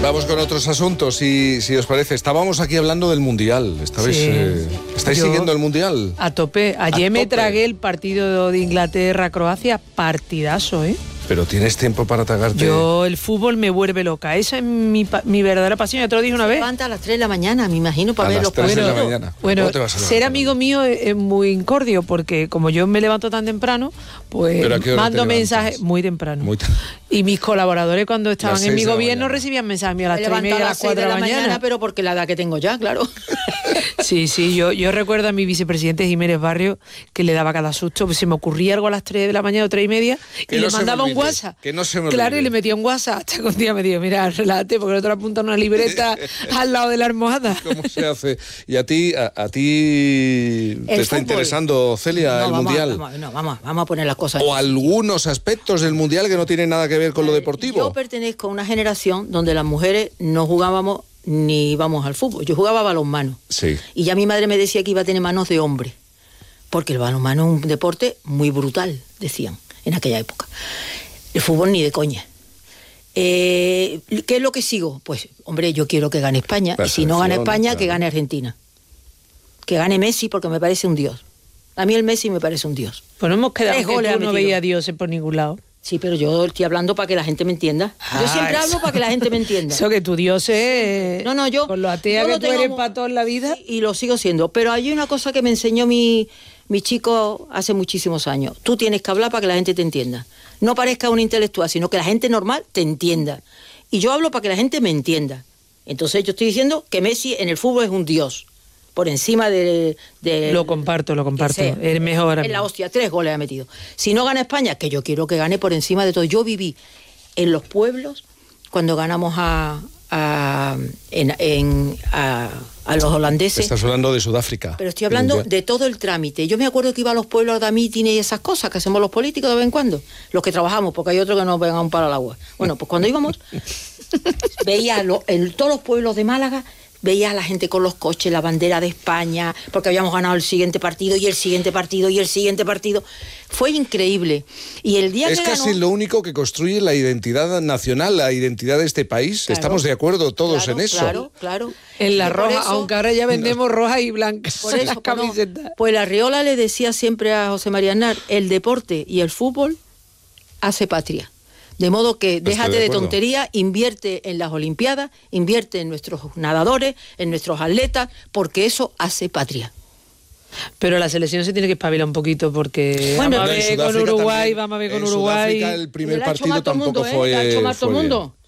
Vamos con otros asuntos, si os parece. Estábamos aquí hablando del Mundial. ¿Estáis siguiendo el Mundial? A tope. Ayer me tragué el partido de Inglaterra-Croacia, partidazo, ¿eh? Pero tienes tiempo para tragarte. Yo, el fútbol me vuelve loca. Esa es mi verdadera pasión. Ya te lo dije una vez. Levanta a las 3 de la mañana, me imagino, para ver los partidos. A las 3 de la partidos. mañana. Bueno, te vas a ser levantar? amigo mío es muy incordio, porque como yo me levanto tan temprano, pues ¿Pero a qué hora mando te levantas? mensajes muy temprano. Muy Y mis colaboradores, cuando estaban Las en mi 6 de la gobierno, mañana. recibían mensajes míos a las Me 3:30, levanto a a las las 6 4 de la mañana, pero porque la edad que tengo ya, claro. Sí, yo recuerdo a mi vicepresidente Jiménez Barrio que le daba cada susto, pues se me ocurría algo a las 3 de la mañana o 3:30 Que y no le se me mandaba un olvide, WhatsApp. que no se me Claro, olvide. y le metía un WhatsApp hasta que un día me dijo, mira, relájate, porque no te lo apunta en una libreta al lado de la almohada. ¿Cómo se hace? ¿Y a ti te está fútbol. interesando, Celia, el Mundial? Vamos a poner las cosas. ¿O algunos aspectos del Mundial que no tienen nada que ver con lo deportivo? Yo pertenezco a una generación donde las mujeres no jugábamos ni íbamos al fútbol. Yo jugaba balonmano. Sí. Y ya mi madre me decía que iba a tener manos de hombre. Porque el balonmano es un deporte muy brutal, decían, en aquella época. El fútbol ni de coña. ¿Qué es lo que sigo? Pues, hombre, yo quiero que gane España. La Y si no gana selección, España, claro. que gane Argentina. Que gane Messi, porque me parece un dios. A mí el Messi me parece un dios. Pues no hemos quedado 3 que goles tú ha no metido. veías a Dios por ningún lado. Sí, pero yo estoy hablando para que la gente me entienda. Yo siempre hablo para que la gente me entienda. Eso que tu Dios es... No, yo... Con lo atea yo que lo tú tengo eres mu- para toda la vida. Y lo sigo siendo. Pero hay una cosa que me enseñó mi chico hace muchísimos años. Tú tienes que hablar para que la gente te entienda. No parezca un intelectual, sino que la gente normal te entienda. Y yo hablo para que la gente me entienda. Entonces yo estoy diciendo que Messi en el fútbol es un dios. Por encima de Lo comparto. que sea. El mejor ahora En la mismo. hostia, 3 goles ha metido. Si no gana España, que yo quiero que gane por encima de todo. Yo viví en los pueblos cuando ganamos a los holandeses. Estás hablando de Sudáfrica. Pero estoy hablando de todo el trámite. Yo me acuerdo que iba a los pueblos de mítines y esas cosas que hacemos los políticos de vez en cuando. Los que trabajamos, porque hay otros que nos pegan un palo al agua. Bueno, pues cuando íbamos, veía en todos los pueblos de Málaga, veía a la gente con los coches, la bandera de España, porque habíamos ganado el siguiente partido y el siguiente partido y el siguiente partido. Fue increíble. Y el día Es que casi ganó, lo único que construye la identidad nacional, la identidad de este país. Claro. Estamos de acuerdo todos claro, en eso. Claro. En la Y por roja, eso- aunque ahora ya vendemos roja y blanca. Por eso, las camisetas. pues la Arriola le decía siempre a José María Aznar, el deporte y el fútbol hace patria. De modo que déjate de de acuerdo. tontería, invierte en las Olimpiadas, invierte en nuestros nadadores, en nuestros atletas, porque eso hace patria. Pero la selección se tiene que espabilar un poquito porque Bueno, vamos a En ver con Sudáfrica Uruguay, también. vamos a ver con En Uruguay. Sudáfrica el primer Le ha hecho partido mal todo el tampoco mundo, le ha hecho mal todo fue el bien. mundo.